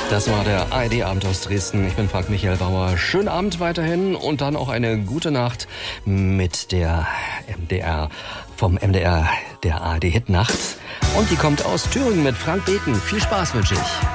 Das war der ARD-Abend aus Dresden. Ich bin Frank Michael Bauer. Schönen Abend weiterhin und dann auch eine gute Nacht mit der vom MDR, der ARD-Hit Nacht. Und die kommt aus Thüringen mit Frank Beken. Viel Spaß wünsche ich.